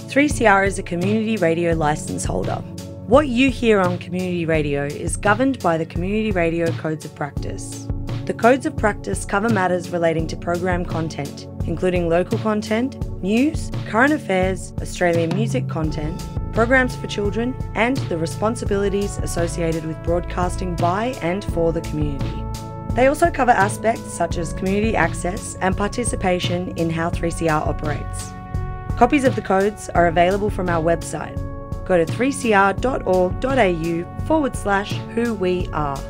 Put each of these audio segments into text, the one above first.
3CR is a community radio licence holder. What you hear on community radio is governed by the Community Radio Codes of Practice. The Codes of Practice cover matters relating to program content, including local content, news, current affairs, Australian music content, programs for children, and the responsibilities associated with broadcasting by and for the community. They also cover aspects such as community access and participation in how 3CR operates. Copies of the codes are available from our website. Go to 3cr.org.au/who-we-are.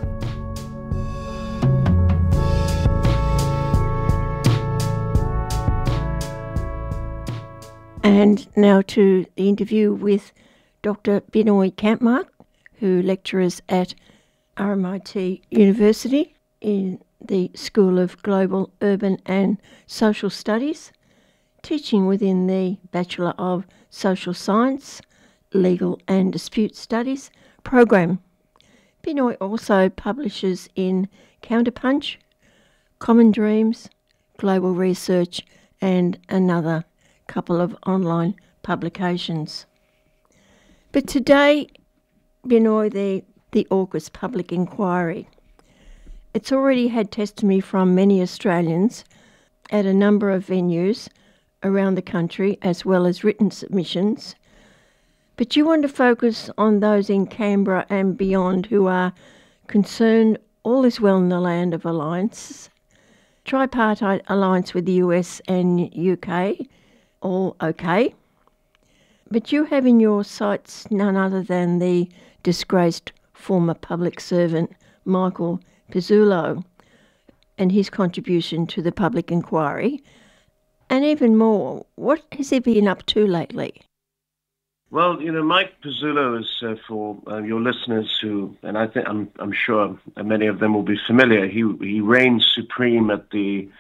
And now to the interview with Dr. Binoy Kampmark, who lectures at RMIT University in the School of Global, Urban and Social Studies, teaching within the Bachelor of Social Science, Legal and Dispute Studies program. Binoy also publishes in Counterpunch, Common Dreams, Global Research and another couple of online publications. But today, Binoy, the AUKUS public inquiry. It's already had testimony from many Australians at a number of venues around the country, as well as written submissions. But you want to focus on those in Canberra and beyond who are concerned all is well in the land of alliances, tripartite alliance with the US and UK, all okay. But you have in your sights none other than the disgraced former public servant Michael Pezzullo and his contribution to the public inquiry. And even more, what has he been up to lately? Well, Mike Pezzullo is for your listeners who, and I'm sure many of them will be familiar. He reigns supreme at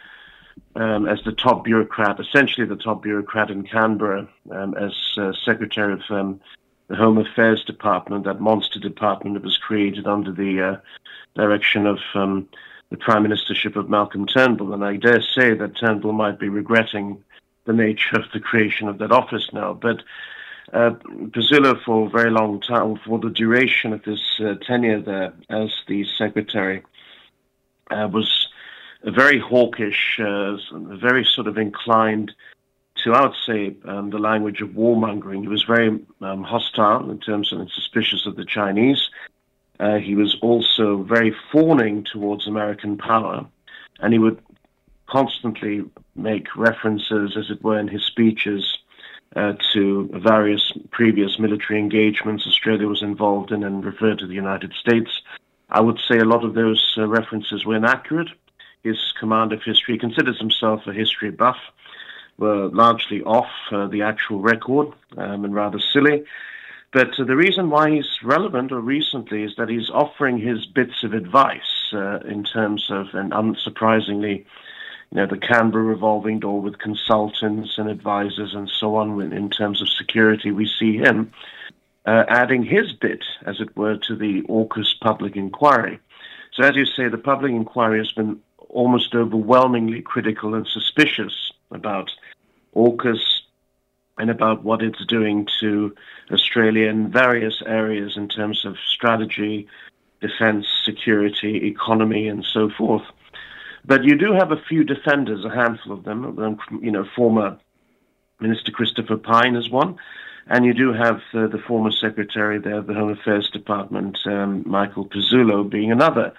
as the top bureaucrat, essentially the top bureaucrat in Canberra, as Secretary of the Home Affairs Department, that monster department that was created under the direction of the Prime Ministership of Malcolm Turnbull. And I dare say that Turnbull might be regretting the nature of the creation of that office now. But Pezzullo, for a very long time, for the duration of his tenure there as the Secretary, was very hawkish, very sort of inclined to, I would say, the language of warmongering. He was very hostile in terms of and suspicious of the Chinese. He was also very fawning towards American power, and he would constantly make references, as it were, in his speeches to various previous military engagements Australia was involved in and referred to the United States. I would say a lot of those references were inaccurate. His command of history, he considers himself a history buff, were largely off the actual record and rather silly. But the reason why he's relevant or recently is that he's offering his bits of advice in terms of, and unsurprisingly, the Canberra revolving door with consultants and advisors and so on in terms of security. We see him adding his bit, as it were, to the AUKUS public inquiry. So as you say, the public inquiry has been almost overwhelmingly critical and suspicious about AUKUS and about what it's doing to Australia in various areas in terms of strategy, defence, security, economy, and so forth. But you do have a few defenders, a handful of them. Former Minister Christopher Pyne is one, and you do have the former Secretary there of the Home Affairs Department, Michael Pezzullo, being another.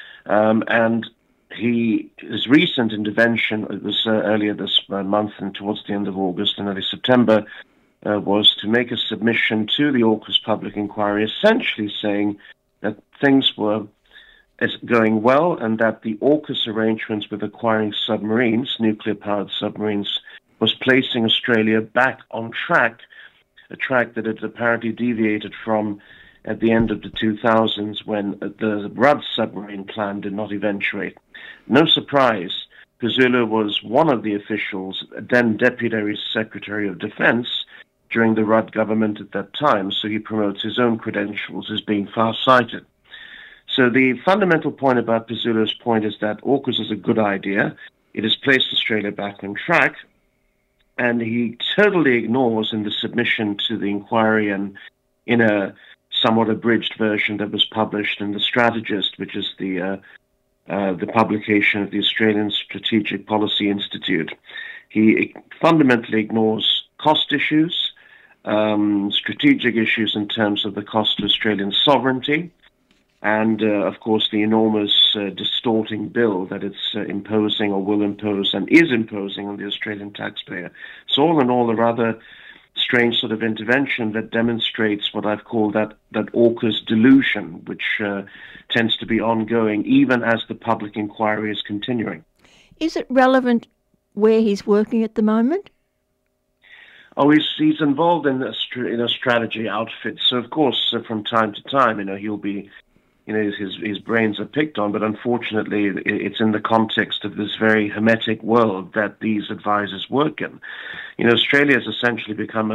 And his recent intervention, it was earlier this month and towards the end of August and early September, was to make a submission to the AUKUS public inquiry, essentially saying that things were going well and that the AUKUS arrangements with acquiring submarines, nuclear-powered submarines, was placing Australia back on track, a track that had apparently deviated from at the end of the 2000s when the Rudd submarine plan did not eventuate. No surprise, Pezzullo was one of the officials, then Deputy Secretary of Defence, during the Rudd government at that time, so he promotes his own credentials as being far-sighted. So the fundamental point about Pezzullo's point is that AUKUS is a good idea. It has placed Australia back on track, And he totally ignores in the submission to the inquiry and in a somewhat abridged version that was published in The Strategist, which is the publication of the Australian Strategic Policy Institute. He fundamentally ignores cost issues, strategic issues in terms of the cost to Australian sovereignty, and, of course, the enormous distorting bill that it's imposing or will impose and is imposing on the Australian taxpayer. So all in all, a rather strange sort of intervention that demonstrates what I've called that AUKUS delusion, which tends to be ongoing even as the public inquiry is continuing. Is it relevant where he's working at the moment? Oh, he's involved in a strategy outfit. So, of course, from time to time, he'll be, his brains are picked on, but unfortunately it's in the context of this very hermetic world that these advisors work in. Australia has essentially become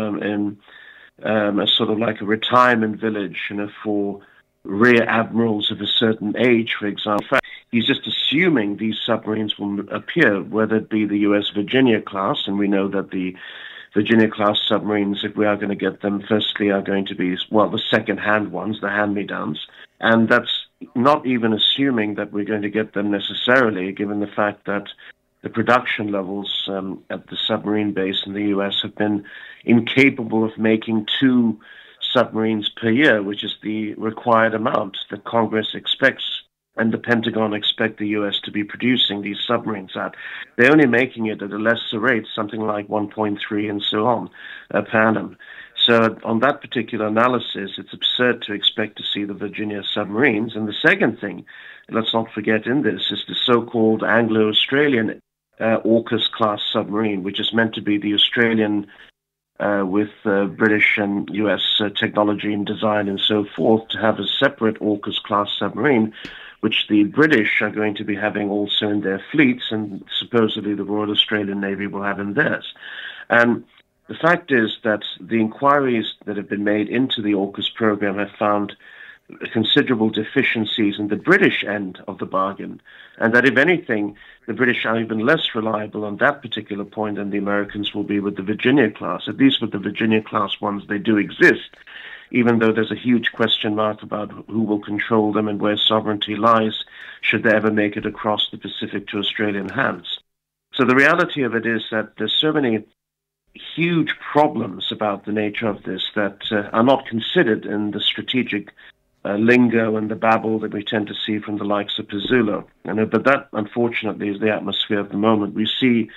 a sort of like a retirement village, for rear admirals of a certain age, for example. In fact, he's just assuming these submarines will appear, whether it be the U.S. Virginia class, and we know that the Virginia-class submarines, if we are going to get them, firstly are going to be, the second-hand ones, the hand-me-downs. And that's not even assuming that we're going to get them necessarily, given the fact that the production levels at the submarine base in the U.S. have been incapable of making 2 submarines per year, which is the required amount that Congress expects and the Pentagon expect the U.S. to be producing these submarines at. They're only making it at a lesser rate, something like 1.3 and so on per annum. So on that particular analysis, it's absurd to expect to see the Virginia submarines. And the second thing, let's not forget in this, is the so-called Anglo-Australian AUKUS-class submarine, which is meant to be the Australian with British and U.S. Technology and design and so forth, to have a separate AUKUS-class submarine, which the British are going to be having also in their fleets, and supposedly the Royal Australian Navy will have in theirs. And the fact is that the inquiries that have been made into the AUKUS program have found considerable deficiencies in the British end of the bargain, and that, if anything, the British are even less reliable on that particular point than the Americans will be with the Virginia class. At least with the Virginia class ones, they do exist, even though there's a huge question mark about who will control them and where sovereignty lies should they ever make it across the Pacific to Australian hands. So the reality of it is that there's so many huge problems about the nature of this that are not considered in the strategic lingo and the babble that we tend to see from the likes of Pizzullo. But that, unfortunately, is the atmosphere of the moment. We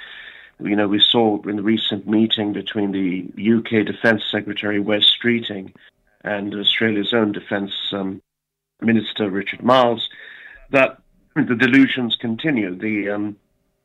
saw in the recent meeting between the UK Defence Secretary Wes Streeting and Australia's own Defence Minister Richard Marles that the delusions continue. The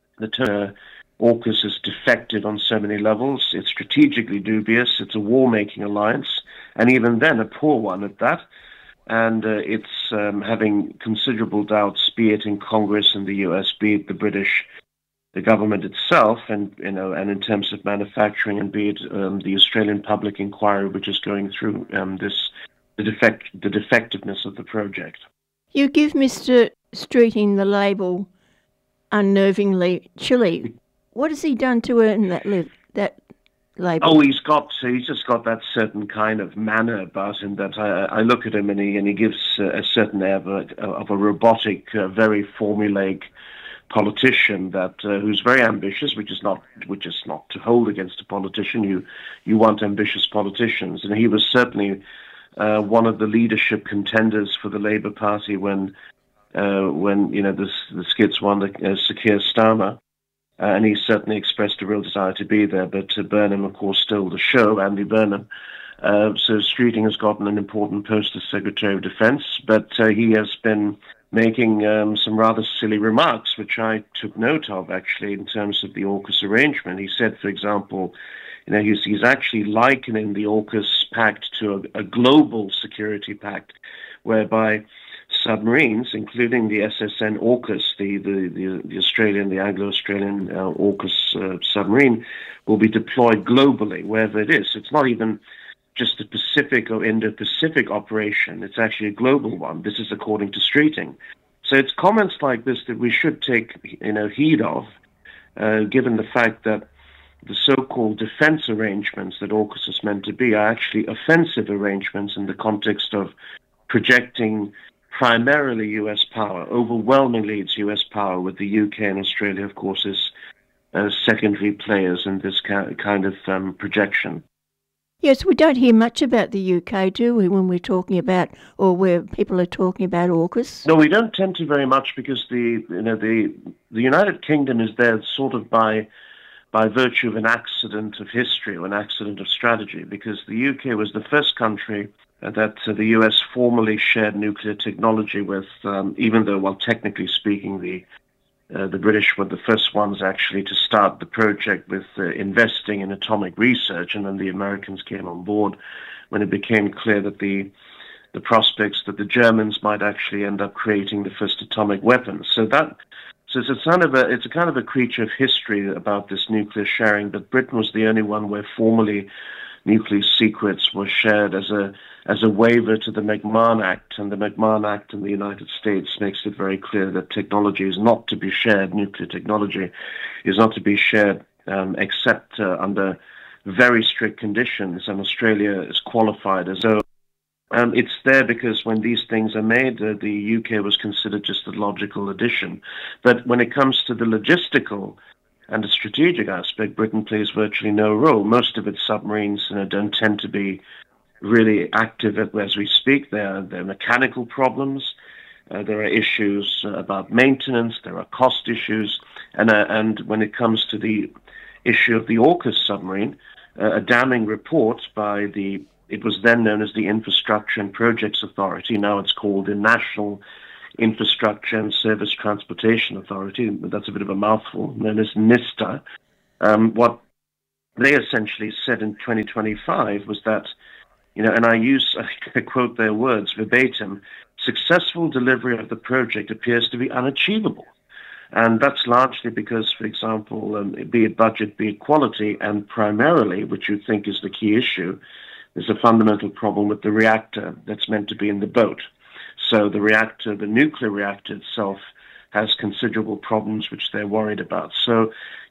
AUKUS is defected on so many levels. It's strategically dubious. It's a war-making alliance, and even then a poor one at that. And it's having considerable doubts, be it in Congress and the US, be it the British, the government itself, and and in terms of manufacturing, and be it the Australian public inquiry, which is going through the defectiveness of the project. You give Mr. Streeting the label unnervingly chilly. What has he done to earn that label? Oh, he's just got that certain kind of manner about him that I look at him and he gives a certain air of a robotic, very formulaic politician that who's very ambitious, which is not to hold against a politician. You want ambitious politicians, and he was certainly one of the leadership contenders for the Labour Party when the Skids won the Sir Keir Starmer. And he certainly expressed a real desire to be there, but Burnham, of course, stole the show, Andy Burnham. So Streeting has gotten an important post as Secretary of Defence, but he has been making some rather silly remarks, which I took note of, actually, in terms of the AUKUS arrangement. He said, for example, he's actually likening the AUKUS pact to a global security pact, whereby submarines, including the SSN AUKUS, the Australian, the Anglo-Australian AUKUS submarine, will be deployed globally, wherever it is. It's not even just a Pacific or Indo-Pacific operation. It's actually a global one. This is according to Streeting. So it's comments like this that we should take heed of, given the fact that the so-called defense arrangements that AUKUS is meant to be are actually offensive arrangements in the context of projecting primarily U.S. power. Overwhelmingly, it's U.S. power, with the UK and Australia, of course, as secondary players in this kind of projection. Yes, we don't hear much about the UK, do we, when we're talking about, or where people are talking about AUKUS? No, we don't tend to very much, because the United Kingdom is there sort of by virtue of an accident of history or an accident of strategy, because the UK was the first country that the US formally shared nuclear technology with, even though, well, technically speaking, the British were the first ones actually to start the project with investing in atomic research, and then the Americans came on board when it became clear that the prospects that the Germans might actually end up creating the first atomic weapons. So it's a kind of a creature of history about this nuclear sharing, but Britain was the only one where formally nuclear secrets were shared as a waiver to the McMahon Act, and the McMahon Act in the United States makes it very clear that technology is not to be shared, nuclear technology is not to be shared except under very strict conditions, and Australia is qualified as though it's there because when these things are made, the UK was considered just a logical addition. But when it comes to the logistical and the strategic aspect, Britain plays virtually no role. Most of its submarines don't tend to be really active as we speak. There are mechanical problems. There are issues about maintenance. There are cost issues. And when it comes to the issue of the AUKUS submarine, a damning report by it was then known as the Infrastructure and Projects Authority. Now it's called the National Infrastructure and Service Transportation Authority, but that's a bit of a mouthful, known as NISTA. What they essentially said in 2025 was that, and I quote their words verbatim, successful delivery of the project appears to be unachievable. And that's largely because, for example, be it budget, be it quality, and primarily, which you think is the key issue, there's a fundamental problem with the reactor that's meant to be in the boat. So the nuclear reactor itself, has considerable problems which they're worried about. So